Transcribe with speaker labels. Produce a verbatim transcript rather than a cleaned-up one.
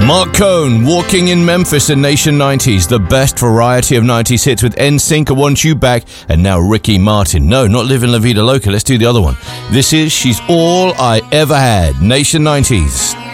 Speaker 1: Mark Cohn, Walking in Memphis and Nation nineties, the best variety of nineties hits with N Sync, I Want You Back, and now Ricky Martin. No, not Living La Vida Loca, let's do the other one. This is She's All I Ever Had, Nation nineties.